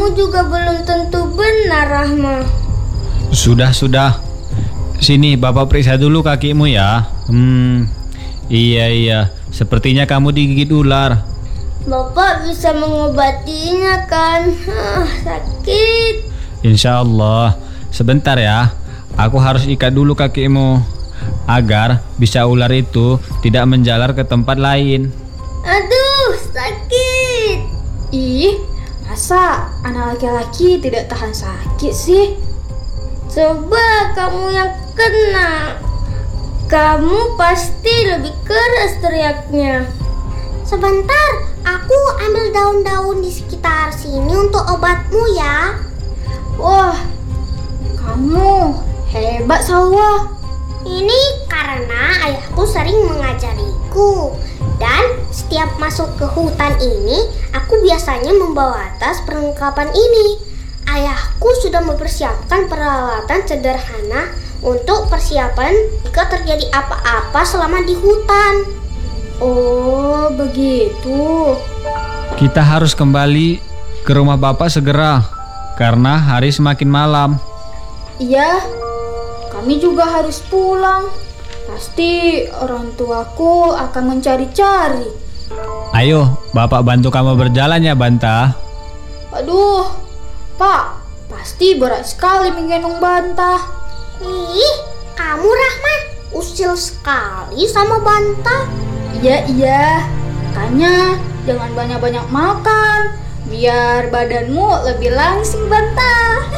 kamu juga belum tentu benar, Rahma. Sudah. Sini Bapak periksa dulu kakimu ya. Iya. Sepertinya kamu digigit ular. Bapak bisa mengobatinya kan? Sakit. Insya Allah. Sebentar ya. Aku harus ikat dulu kakimu agar bisa ular itu tidak menjalar ke tempat lain. Aduh, sakit. Ih, masa anak laki-laki tidak tahan sakit sih? Coba kamu yang kena. Kamu pasti lebih keras teriaknya. Sebentar, aku ambil daun-daun di sekitar sini untuk obatmu ya. Wah, kamu hebat, Salwa. Ini karena ayahku sering mengajariku. Dan setiap masuk ke hutan ini, aku biasanya membawa tas perlengkapan ini. Ayahku sudah mempersiapkan peralatan sederhana untuk persiapan jika terjadi apa-apa selama di hutan. Oh, begitu. Kita harus kembali ke rumah Bapak segera karena hari semakin malam. Iya, kami juga harus pulang. Pasti orang tuaku akan mencari-cari. Ayo, Bapak bantu kamu berjalan ya, Banta. Aduh, Pak, pasti berat sekali menggendong Banta. Ih, kamu Rahma, usil sekali sama Banta. Iya, makanya jangan banyak-banyak makan, biar badanmu lebih langsing, Banta.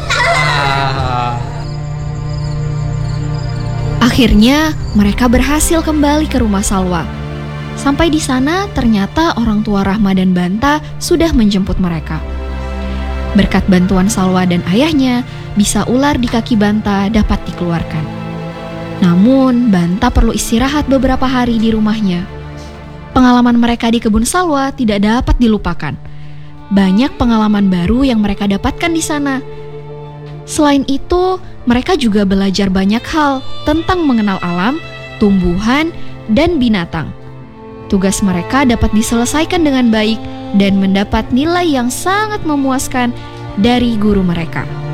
Akhirnya mereka berhasil kembali ke rumah Salwa. Sampai di sana ternyata orang tua Rahma dan Banta sudah menjemput mereka. Berkat bantuan Salwa dan ayahnya, bisa ular di kaki Banta dapat dikeluarkan. Namun Banta perlu istirahat beberapa hari di rumahnya. Pengalaman mereka di kebun Salwa tidak dapat dilupakan. Banyak pengalaman baru yang mereka dapatkan di sana. Selain itu, mereka juga belajar banyak hal tentang mengenal alam, tumbuhan, dan binatang. Tugas mereka dapat diselesaikan dengan baik dan mendapat nilai yang sangat memuaskan dari guru mereka.